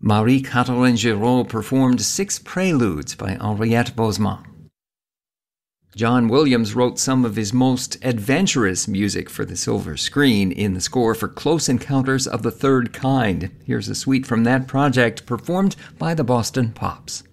Marie-Catherine Giraud performed 6 preludes by Henriette Bosma. John Williams wrote some of his most adventurous music for the silver screen in the score for Close Encounters of the Third Kind. Here's a suite from that project performed by the Boston Pops.